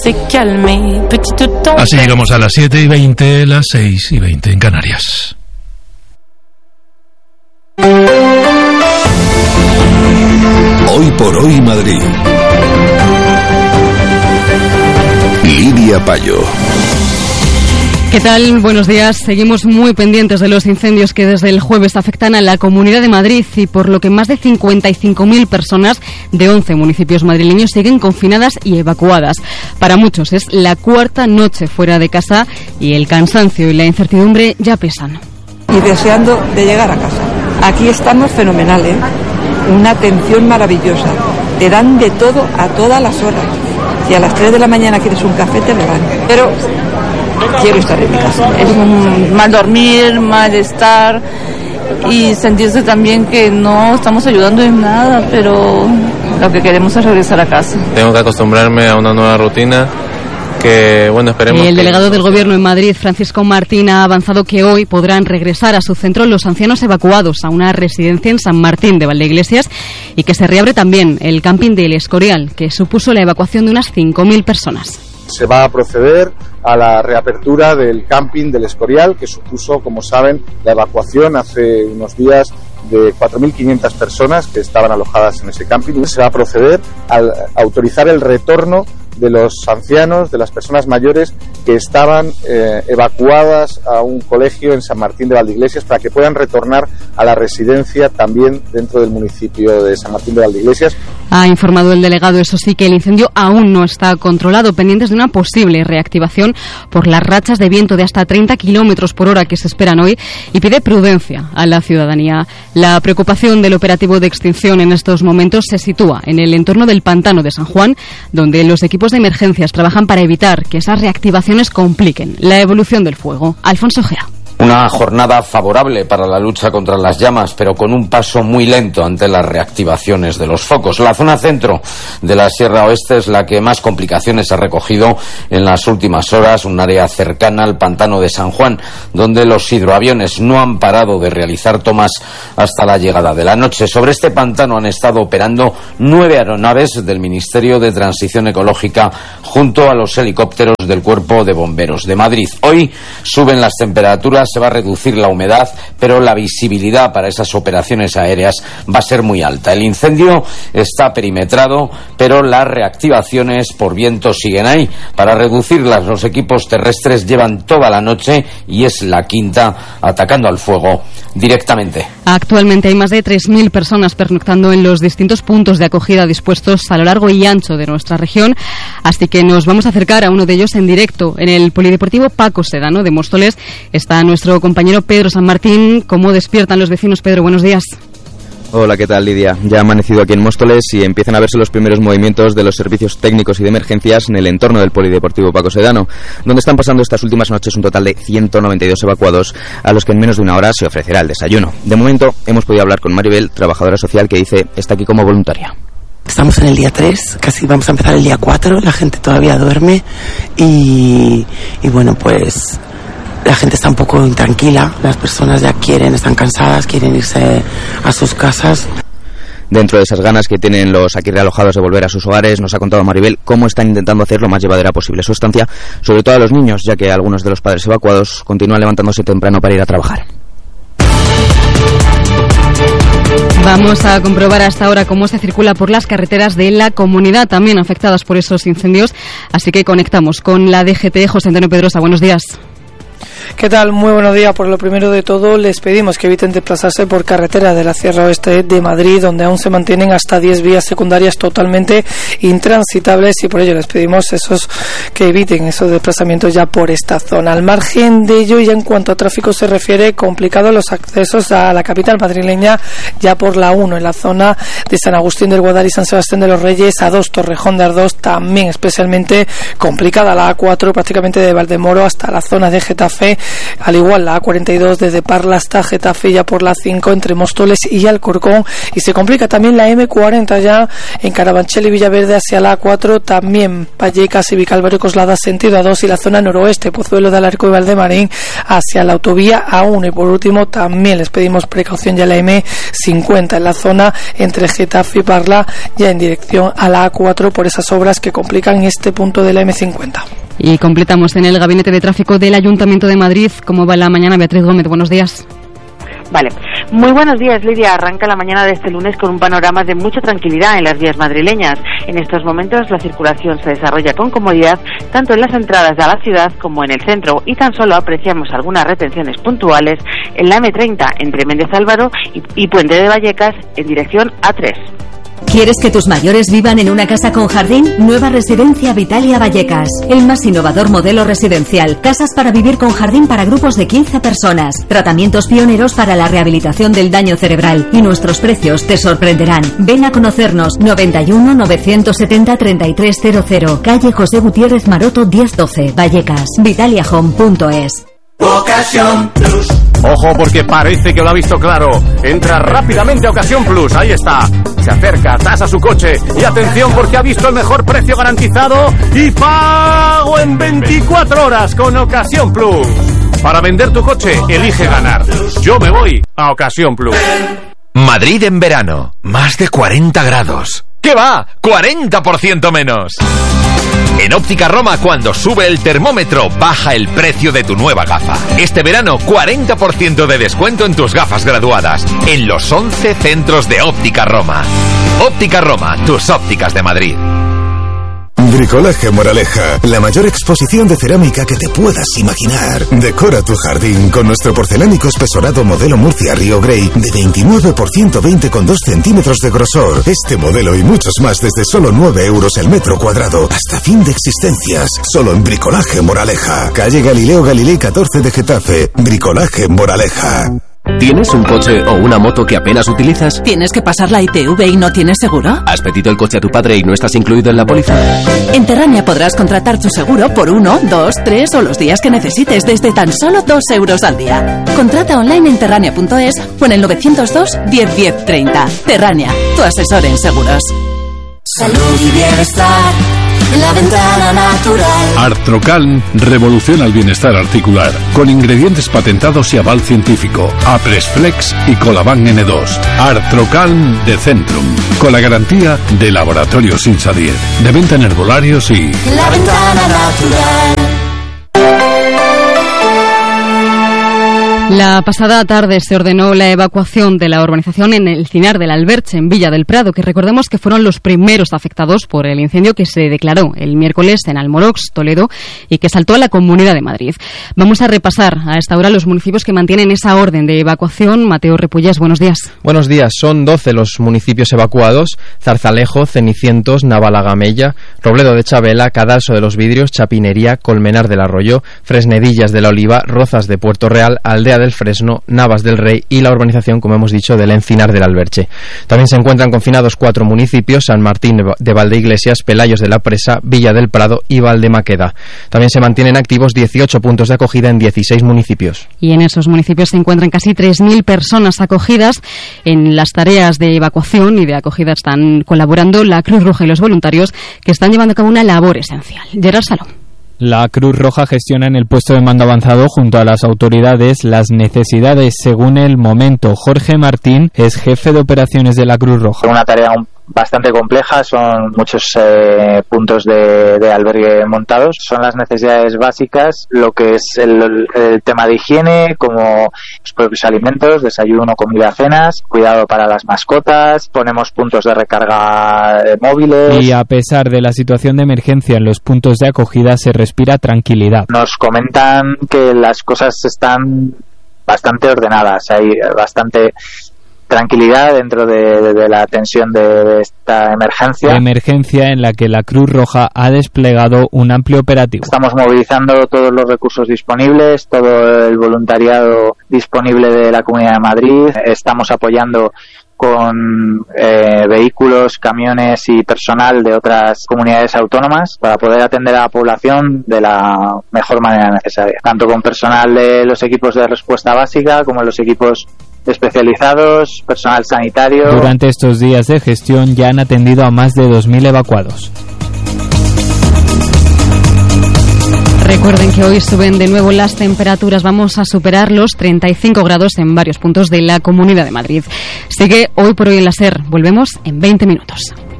Así llegamos a las 7:20, las 6:20 en Canarias. Hoy por hoy Madrid. Lidia Payo. ¿Qué tal? Buenos días. Seguimos muy pendientes de los incendios que desde el jueves afectan a la Comunidad de Madrid y por lo que más de 55.000 personas de 11 municipios madrileños siguen confinadas y evacuadas. Para muchos es la cuarta noche fuera de casa y el cansancio y la incertidumbre ya pesan. Y deseando de llegar a casa. Aquí estamos fenomenal, ¿eh? Una atención maravillosa. Te dan de todo a todas las horas. Si a las 3 de la mañana quieres un café, te lo dan. Pero quiero estar en mi casa. Es un mal dormir, malestar y sentirse también que no estamos ayudando en nada, pero lo que queremos es regresar a casa. Tengo que acostumbrarme a una nueva rutina que, bueno, esperemos. El delegado del Gobierno en Madrid, Francisco Martín, ha avanzado que hoy podrán regresar a su centro los ancianos evacuados a una residencia en San Martín de Valdeiglesias y que se reabre también el camping del Escorial, que supuso la evacuación de unas 5.000 personas. Se va a proceder a la reapertura del camping del Escorial, que supuso, como saben, la evacuación hace unos días de 4.500 personas que estaban alojadas en ese camping. Se va a proceder a autorizar el retorno de los ancianos, de las personas mayores que estaban evacuadas a un colegio en San Martín de Valdeiglesias para que puedan retornar a la residencia también dentro del municipio de San Martín de Valdeiglesias. Ha informado el delegado, eso sí, que el incendio aún no está controlado, pendientes de una posible reactivación por las rachas de viento de hasta 30 kilómetros por hora que se esperan hoy y pide prudencia a la ciudadanía. La preocupación del operativo de extinción en estos momentos se sitúa en el entorno del pantano de San Juan, donde los equipos de emergencias trabajan para evitar que esas reactivaciones compliquen la evolución del fuego. Alfonso Gea. Una jornada favorable para la lucha contra las llamas, pero con un paso muy lento ante las reactivaciones de los focos. La zona centro de la Sierra Oeste es la que más complicaciones ha recogido en las últimas horas, un área cercana al pantano de San Juan, donde los hidroaviones no han parado de realizar tomas hasta la llegada de la noche. Sobre este pantano han estado operando 9 aeronaves del Ministerio de Transición Ecológica junto a los helicópteros del Cuerpo de Bomberos de Madrid. Hoy suben las temperaturas, se va a reducir la humedad, pero la visibilidad para esas operaciones aéreas va a ser muy alta. El incendio está perimetrado, pero las reactivaciones por viento siguen ahí. Para reducirlas, los equipos terrestres llevan toda la noche y es la quinta atacando al fuego directamente. Actualmente hay más de 3.000 personas pernoctando en los distintos puntos de acogida dispuestos a lo largo y ancho de nuestra región, así que nos vamos a acercar a uno de ellos en directo. En el Polideportivo Paco Sedano de Móstoles está nuestro compañero Pedro San Martín. ¿Cómo despiertan los vecinos? Pedro, buenos días. Hola, ¿qué tal, Lidia? Ya ha amanecido aquí en Móstoles y empiezan a verse los primeros movimientos de los servicios técnicos y de emergencias en el entorno del Polideportivo Paco Sedano, donde están pasando estas últimas noches un total de 192 evacuados, a los que en menos de una hora se ofrecerá el desayuno. De momento, hemos podido hablar con Maribel, trabajadora social, que dice está aquí como voluntaria. Estamos en el día 3, casi vamos a empezar el día 4, la gente todavía duerme y bueno, pues la gente está un poco intranquila, las personas ya están cansadas, quieren irse a sus casas. Dentro de esas ganas que tienen los aquí realojados de volver a sus hogares, nos ha contado Maribel cómo están intentando hacer lo más llevadera posible su estancia, sobre todo a los niños, ya que algunos de los padres evacuados continúan levantándose temprano para ir a trabajar. Vamos a comprobar hasta ahora cómo se circula por las carreteras de la comunidad, también afectadas por esos incendios, así que conectamos con la DGT. José Antonio Pedrosa, buenos días. ¿Qué tal? Muy buenos días. Por lo primero de todo, les pedimos que eviten desplazarse por carretera de la Sierra Oeste de Madrid, donde aún se mantienen hasta 10 vías secundarias totalmente intransitables, y por ello les pedimos que eviten esos desplazamientos ya por esta zona. Al margen de ello, ya en cuanto a tráfico se refiere, complicado los accesos a la capital madrileña ya por la 1, en la zona de San Agustín del Guadal y San Sebastián de los Reyes, A2, Torrejón de Ardoz, también especialmente complicada la A4, prácticamente de Valdemoro hasta la zona de Getafe, al igual la A42 desde Parla hasta Getafe, ya por la 5 entre Móstoles y Alcorcón, y se complica también la M40 ya en Carabanchel y Villaverde hacia la A4, también Vallecas y Vicálvaro y Coslada sentido A2 y la zona noroeste, Pozuelo de Alarco y Valdemarín hacia la autovía A1, y por último también les pedimos precaución ya la M50 en la zona entre Getafe y Parla, ya en dirección a la A4 por esas obras que complican este punto de la M50. Y completamos en el Gabinete de Tráfico del Ayuntamiento de Madrid. ¿Cómo va la mañana? Beatriz Gómez, buenos días. Vale, muy buenos días, Lidia. Arranca la mañana de este lunes con un panorama de mucha tranquilidad en las vías madrileñas. En estos momentos la circulación se desarrolla con comodidad tanto en las entradas a la ciudad como en el centro, y tan solo apreciamos algunas retenciones puntuales en la M30 entre Méndez Álvaro y Puente de Vallecas en dirección A3. ¿Quieres que tus mayores vivan en una casa con jardín? Nueva Residencia Vitalia Vallecas. El más innovador modelo residencial. Casas para vivir con jardín para grupos de 15 personas. Tratamientos pioneros para la rehabilitación del daño cerebral. Y nuestros precios te sorprenderán. Ven a conocernos. 91 970 3300. Calle José Gutiérrez Maroto 1012. Vallecas. vitaliahome.es. Ocasión Plus. Ojo, porque parece que lo ha visto claro. Entra rápidamente a Ocasión Plus, ahí está. Se acerca, tasa su coche y atención porque ha visto el mejor precio garantizado y pago en 24 horas con Ocasión Plus. Para vender tu coche, elige ganar. Yo me voy a Ocasión Plus. Madrid en verano, más de 40 grados. ¿Qué va? ¡40% menos! En Óptica Roma, cuando sube el termómetro, baja el precio de tu nueva gafa. Este verano, 40% de descuento en tus gafas graduadas, en los 11 centros de Óptica Roma. Óptica Roma, tus ópticas de Madrid. Bricolaje Moraleja, la mayor exposición de cerámica que te puedas imaginar. Decora tu jardín con nuestro porcelánico espesorado modelo Murcia Río Grey de 29 por 120,2 centímetros de grosor. Este modelo y muchos más desde solo 9 euros el metro cuadrado. Hasta fin de existencias. Solo en Bricolaje Moraleja. Calle Galileo Galilei 14 de Getafe. Bricolaje Moraleja. ¿Tienes un coche o una moto que apenas utilizas? ¿Tienes que pasar la ITV y no tienes seguro? ¿Has pedido el coche a tu padre y no estás incluido en la póliza? En Terrania podrás contratar tu seguro por 1, 2, 3 o los días que necesites desde tan solo 2 euros al día. Contrata online en terrania.es o en el 902 10 10 30. Terrania, tu asesor en seguros. Salud y bienestar. La Ventana Natural. Artrocalm revoluciona el bienestar articular con ingredientes patentados y aval científico. Apresflex y Colaban N2. Artrocalm de Centrum, con la garantía de Laboratorios Insadiet, de venta en herbolarios y La Ventana Natural. La pasada tarde se ordenó la evacuación de la urbanización en el Cinar del Alberche, en Villa del Prado, que recordemos que fueron los primeros afectados por el incendio que se declaró el miércoles en Almorox, Toledo, y que saltó a la Comunidad de Madrid. Vamos a repasar a esta hora los municipios que mantienen esa orden de evacuación. Mateo Repullas, buenos días. Buenos días. Son 12 los municipios evacuados: Zarzalejo, Cenicientos, Navalagamella, Robledo de Chabela, Cadalso de los Vidrios, Chapinería, Colmenar del Arroyo, Fresnedillas de la Oliva, Rozas de Puerto Real, Aldea del Fresno, Navas del Rey y la urbanización, como hemos dicho, del Encinar del Alberche. También se encuentran confinados 4 municipios: San Martín de Valdeiglesias, Pelayos de la Presa, Villa del Prado y Valdemaqueda. También se mantienen activos 18 puntos de acogida en 16 municipios. Y en esos municipios se encuentran casi 3.000 personas acogidas. En las tareas de evacuación y de acogida están colaborando la Cruz Roja y los voluntarios, que están llevando a cabo una labor esencial. Gerard Salón. La Cruz Roja gestiona en el puesto de mando avanzado junto a las autoridades las necesidades según el momento. Jorge Martín es jefe de operaciones de la Cruz Roja. Una tarea bastante compleja, son muchos puntos de albergue montados, son las necesidades básicas, lo que es el tema de higiene, como los propios alimentos, desayuno, comida, cenas, cuidado para las mascotas, ponemos puntos de recarga móviles. Y a pesar de la situación de emergencia en los puntos de acogida, se respira tranquilidad. Nos comentan que las cosas están bastante ordenadas, hay bastante tranquilidad dentro de la tensión de esta emergencia. Emergencia en la que la Cruz Roja ha desplegado un amplio operativo. Estamos movilizando todos los recursos disponibles, todo el voluntariado disponible de la Comunidad de Madrid. Estamos apoyando con vehículos, camiones y personal de otras comunidades autónomas para poder atender a la población de la mejor manera necesaria, tanto con personal de los equipos de respuesta básica como los equipos especializados, personal sanitario. Durante estos días de gestión ya han atendido a más de 2.000 evacuados. Recuerden que hoy suben de nuevo las temperaturas. Vamos a superar los 35 grados en varios puntos de la Comunidad de Madrid. Sigue Hoy por Hoy en la SER. Volvemos en 20 minutos.